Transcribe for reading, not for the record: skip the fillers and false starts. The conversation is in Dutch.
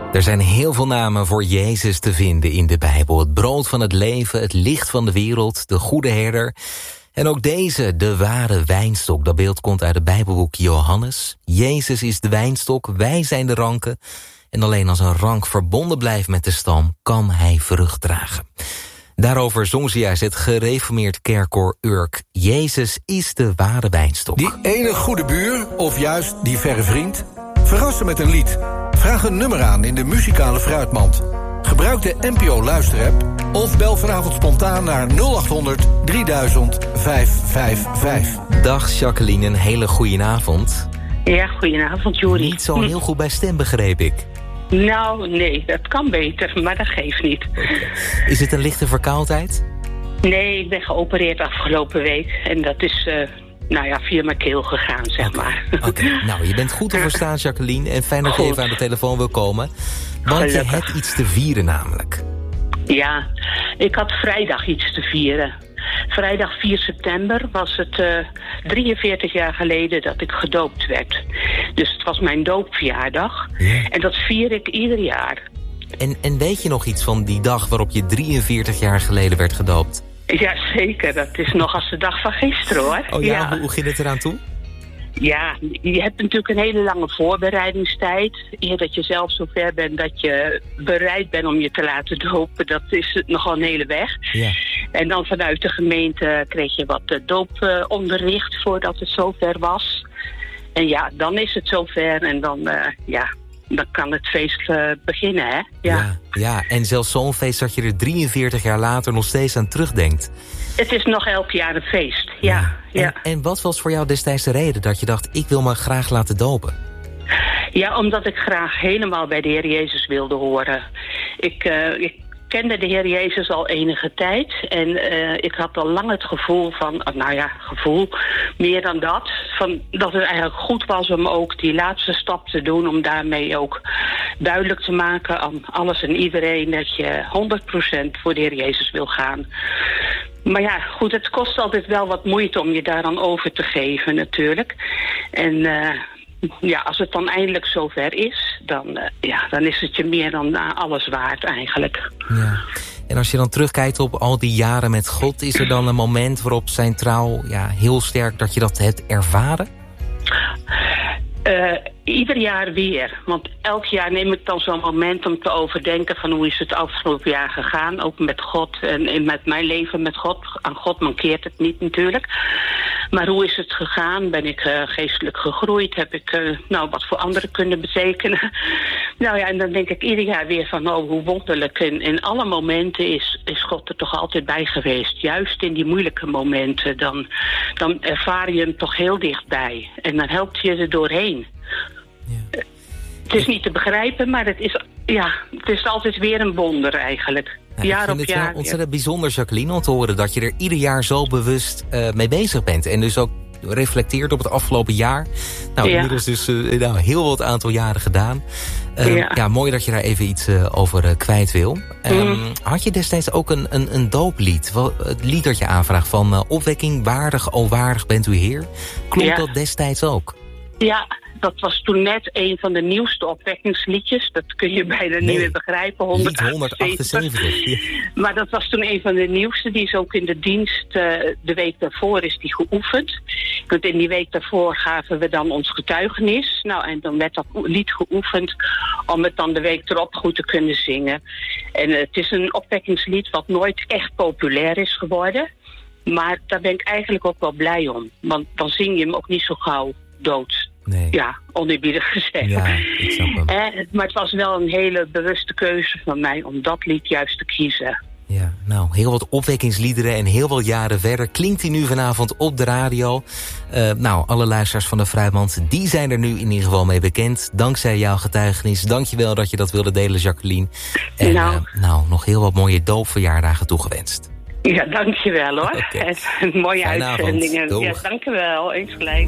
Er zijn heel veel namen voor Jezus te vinden in de Bijbel. Het brood van het leven, het licht van de wereld, de goede herder. En ook deze, de ware wijnstok. Dat beeld komt uit het Bijbelboek Johannes. Jezus is de wijnstok, wij zijn de ranken. En alleen als een rank verbonden blijft met de stam, kan hij vrucht dragen. Daarover zong ze juist het gereformeerd kerkkoor Urk. Jezus is de ware wijnstok. Die ene goede buur, of juist die verre vriend, verrassen met een lied. Vraag een nummer aan in de muzikale fruitmand. Gebruik de NPO Luisterapp of bel vanavond spontaan naar 0800 3000 555. Dag Jacqueline, een hele goeie avond. Ja, goedenavond, Juri. Niet zo heel goed bij stem, begreep ik. Nou, nee, dat kan beter, maar dat geeft niet. Okay. Is het een lichte verkoudheid? Nee, ik ben geopereerd afgelopen week. En dat is, via mijn keel gegaan, zeg maar. Oké. Nou, je bent goed te verstaan, Jacqueline. En fijn dat je even aan de telefoon wil komen. Want je hebt iets te vieren namelijk. Ja, ik had vrijdag iets te vieren. Vrijdag 4 september was het 43 jaar geleden dat ik gedoopt werd. Dus het was mijn doopverjaardag. Ja. En dat vier ik ieder jaar. En weet je nog iets van die dag waarop je 43 jaar geleden werd gedoopt? Ja, zeker. Dat is nog als de dag van gisteren, hoor. Oh ja, hoe ging het eraan toe? Ja, je hebt natuurlijk een hele lange voorbereidingstijd. Eer dat je zelf zover bent dat je bereid bent om je te laten dopen. Dat is nogal een hele weg. Ja. En dan vanuit de gemeente kreeg je wat dooponderricht voordat het zover was. En ja, dan is het zover en dan kan het feest beginnen, hè? Ja, en zelfs zo'n feest dat je er 43 jaar later nog steeds aan terugdenkt. Het is nog elk jaar een feest, ja. En wat was voor jou destijds de reden dat je dacht, ik wil me graag laten dopen? Ja, omdat ik graag helemaal bij de Heer Jezus wilde horen. Ik kende de Heer Jezus al enige tijd. En ik had al lang het gevoel van, meer dan dat. Van dat het eigenlijk goed was om ook die laatste stap te doen. Om daarmee ook duidelijk te maken aan alles en iedereen dat je 100% voor de Heer Jezus wil gaan. Maar ja, goed, het kost altijd wel wat moeite om je daar dan over te geven natuurlijk. En als het dan eindelijk zover is, dan is het je meer dan alles waard eigenlijk. Ja. En als je dan terugkijkt op al die jaren met God, is er dan een moment waarop zijn trouw heel sterk dat je dat hebt ervaren? Ieder jaar weer. Want elk jaar neem ik dan zo'n moment om te overdenken van hoe is het afgelopen jaar gegaan. Ook met God en met mijn leven met God. Aan God mankeert het niet natuurlijk. Maar hoe is het gegaan? Ben ik geestelijk gegroeid? Heb ik wat voor anderen kunnen betekenen? En dan denk ik ieder jaar weer van hoe wonderlijk. In alle momenten is God er toch altijd bij geweest. Juist in die moeilijke momenten. Dan ervaar je hem toch heel dichtbij. En dan helpt je er doorheen. Ja. Het is niet te begrijpen, maar het is altijd weer een wonder eigenlijk. Ja, ik vind het wel ontzettend bijzonder, Jacqueline, om te horen dat je er ieder jaar zo bewust mee bezig bent. En dus ook reflecteert op het afgelopen jaar. Inmiddels dus heel wat aantal jaren gedaan. Mooi dat je daar even iets over kwijt wil. Had je destijds ook een dooplied? Het lied dat je aanvraagt van opwekking, waardig, o waardig bent u Heer. Klopt dat destijds ook? Ja, dat was toen net een van de nieuwste opwekkingsliedjes. Dat kun je bijna niet meer begrijpen. 178. Ja. Maar dat was toen een van de nieuwste. Die is ook in de dienst. De week daarvoor is die geoefend. Want in die week daarvoor gaven we dan ons getuigenis. En dan werd dat lied geoefend om het dan de week erop goed te kunnen zingen. En het is een opwekkingslied wat nooit echt populair is geworden. Maar daar ben ik eigenlijk ook wel blij om. Want dan zing je hem ook niet zo gauw dood. Nee. Ja, oneerbiedig gezegd. Ja, ik snap hem. Maar het was wel een hele bewuste keuze van mij om dat lied juist te kiezen. Ja, heel wat opwekkingsliederen en heel wat jaren verder klinkt hij nu vanavond op de radio. Alle luisteraars van de Fruitmand, die zijn er nu in ieder geval mee bekend. Dankzij jouw getuigenis. Dank je wel dat je dat wilde delen, Jacqueline. En nog heel wat mooie doopverjaardagen toegewenst. Ja, dankjewel hoor. Okay. Mooie uitzendingen. Ja, dankjewel. Eens gelijk.